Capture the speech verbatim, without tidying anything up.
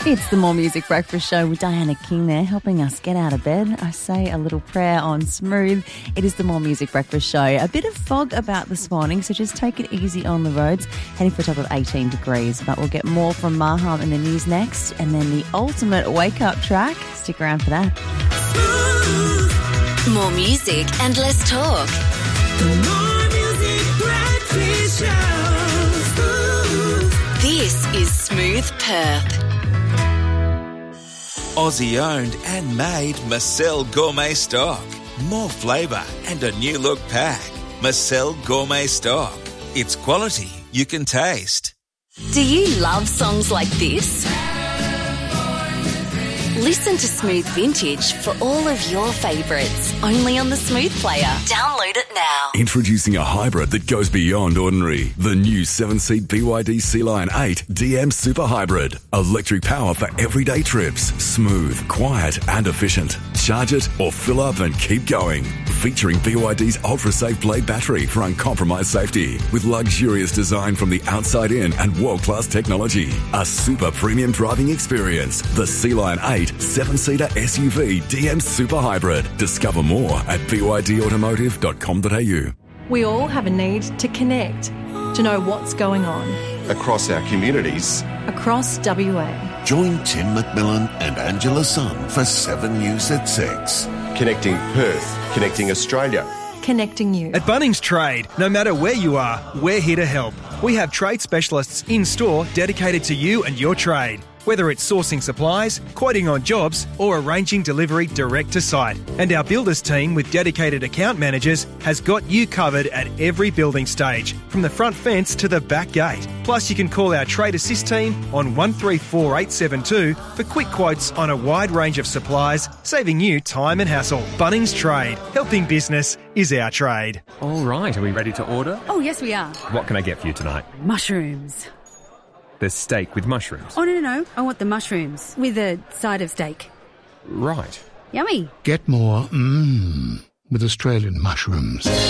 It's the More Music Breakfast Show with Diana King there, helping us get out of bed. I say a little prayer on Smooth. It is the More Music Breakfast Show. A bit of fog about this morning, so just take it easy on the roads. Heading for a top of eighteen degrees, but we'll get more from Maham in the news next, and then the ultimate wake-up track. Stick around for that. Smooth. More music and less talk. The More Music Breakfast Show. Smooth. This is Smooth Perth. Aussie-owned and made Marcel Gourmet Stock. More flavour and a new look pack. Marcel Gourmet Stock. It's quality you can taste. Do you love songs like this? Listen to Smooth Vintage for all of your favourites. Only on the Smooth Player. Download it now. Introducing a hybrid that goes beyond ordinary. The new seven-seat B Y D Sea Lion eight D M Super Hybrid. Electric power for everyday trips. Smooth, quiet and efficient. Charge it or fill up and keep going. Featuring B Y D's ultra-safe blade battery for uncompromised safety. With luxurious design from the outside in and world-class technology. A super premium driving experience. The Sea Lion eight seven-seater S U V D M Super Hybrid. Discover more at b y d automotive dot com dot a u. We all have a need to connect, to know what's going on. Across our communities. Across W A. Join Tim McMillan and Angela Sun for seven News at six. Connecting Perth, connecting Australia. Connecting you. At Bunnings Trade, no matter where you are, we're here to help. We have trade specialists in store dedicated to you and your trade. Whether it's sourcing supplies, quoting on jobs, or arranging delivery direct to site. And our builders team with dedicated account managers has got you covered at every building stage, from the front fence to the back gate. Plus, you can call our Trade Assist team on one three four eight seven two for quick quotes on a wide range of supplies, saving you time and hassle. Bunnings Trade. Helping business is our trade. All right, are we ready to order? Oh, yes, we are. What can I get for you tonight? Mushrooms. There's steak with mushrooms. Oh, no, no, no. I want the mushrooms with a side of steak. Right. Yummy. Get more mmm with Australian mushrooms.